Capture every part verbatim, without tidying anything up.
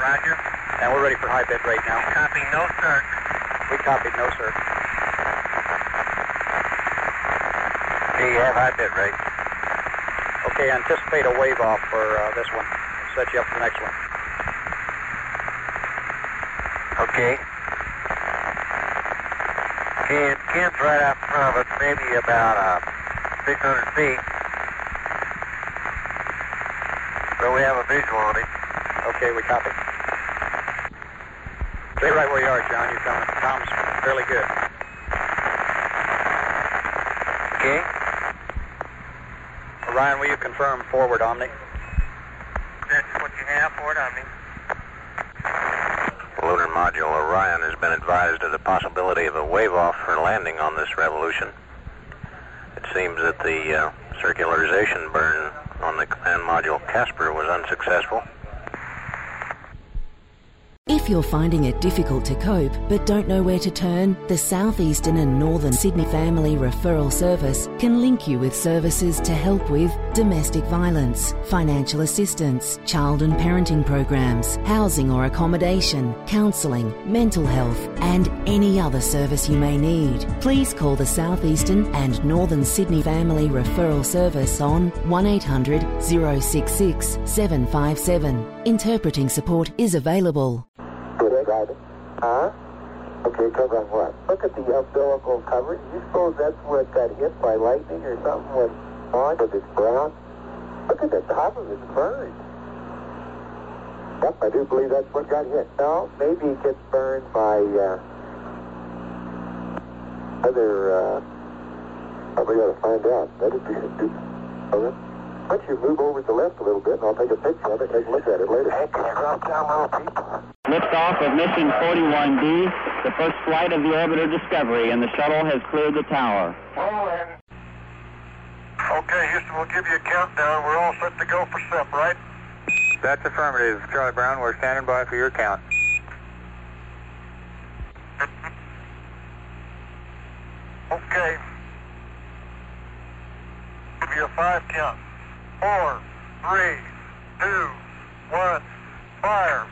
Roger. And we're ready for high bit rate now. Copy, no sir. We copied, no sir. Okay, you have high bit rate. Okay, anticipate a wave off for uh, this one. Set you up for the next one. Okay. Ken, Ken's right out in front of us, maybe about uh, six hundred feet. So we have a visual on him. Okay, we copy. Stay right where you are, John. You're coming. Tom's fairly good. Okay. Ryan, will you confirm forward Omni? That's what you have, forward Omni. Lunar Module Orion has been advised of the possibility of a wave-off for landing on this revolution. It seems that the uh, circularization burn on the command module Casper was unsuccessful. If you're finding it difficult to cope but don't know where to turn, the Southeastern and Northern Sydney Family Referral Service can link you with services to help with domestic violence, financial assistance, child and parenting programs, housing or accommodation, counselling, mental health and any other service you may need. Please call the Southeastern and Northern Sydney Family Referral Service on one eight hundred, oh six six, seven five seven. Interpreting support is available. Driving. Huh? Okay, cover on what? Look at the umbilical cover. You suppose that's where it got hit by lightning or something when on because it's brown? Look at the top of it burned. Yep, I do believe that's what got hit. No, maybe it gets burned by uh, other, uh, probably got to find out. That'd be stupid. Okay. Why don't you move over to the left a little bit and I'll take a picture of it and take a look at it later. Hey, can you drop down, little people? Liftoff of mission forty-one D, the first flight of the orbiter Discovery, and the shuttle has cleared the tower. Okay, Houston, we'll give you a countdown. We're all set to go for S E P, right? That's affirmative, Charlie Brown. We're standing by for your count. Okay. Give you a five count. Four, three, two, one, fire.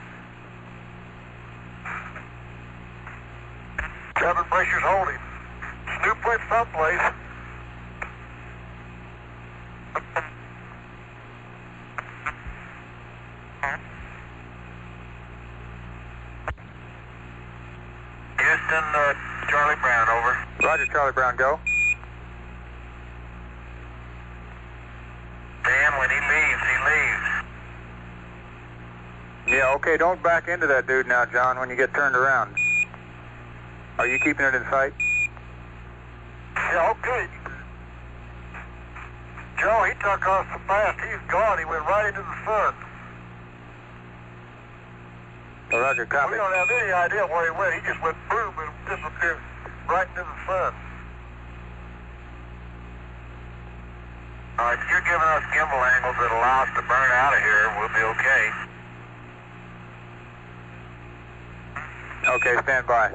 Cabin pressure's holding. Snoop went someplace. Houston, uh, Charlie Brown, over. Roger, Charlie Brown, go. Dan, when he leaves, he leaves. Yeah, okay, don't back into that dude now, John, when you get turned around. Are you keeping it in sight? Yeah, okay. Joe, he took off so fast, he's gone. He went right into the sun. Oh, Roger, copy. We don't have any idea where he went. He just went boom and disappeared right into the sun. All right, you're giving us gimbal angles that allow us to burn out of here. We'll be okay. Okay, stand by.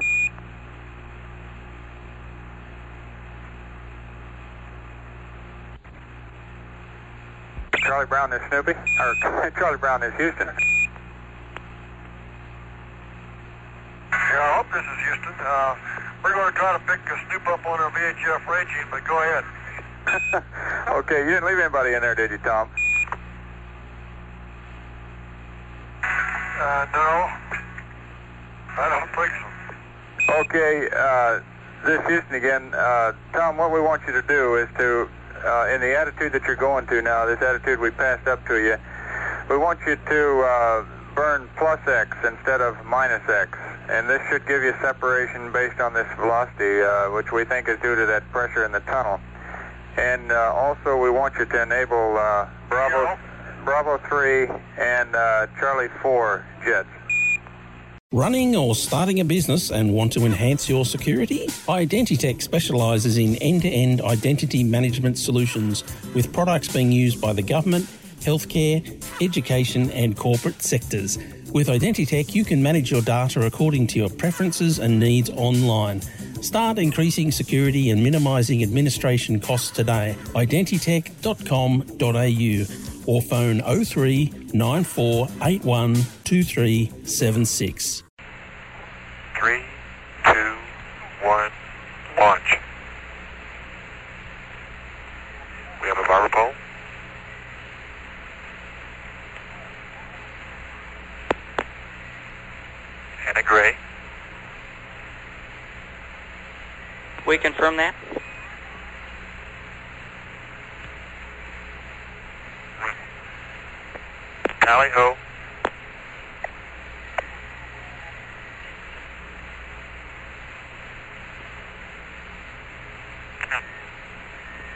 Charlie Brown, this Snoopy? Or Charlie Brown, this Houston? Yeah, I hope this is Houston. Uh, we're going to try to pick a Snoop up on our V H F raging, but go ahead. Okay, you didn't leave anybody in there, did you, Tom? Uh, no. I don't think so. Okay, uh, this is Houston again. Uh, Tom, what we want you to do is to, uh, in the attitude that you're going to now, this attitude we passed up to you, we want you to uh, burn plus X instead of minus X. And this should give you separation based on this velocity, uh, which we think is due to that pressure in the tunnel. And uh, also we want you to enable uh, Bravo, Bravo three and uh, Charlie four jets. Running or starting a business and want to enhance your security? Identitech specialises in end-to-end identity management solutions with products being used by the government, healthcare, education and corporate sectors. With Identitech, you can manage your data according to your preferences and needs online. Start increasing security and minimising administration costs today. identitech dot com dot a u or phone oh three nine four eight one two three seven six. Three, two, one, launch. We have a barber pole. And a gray. We confirm that. Tally ho.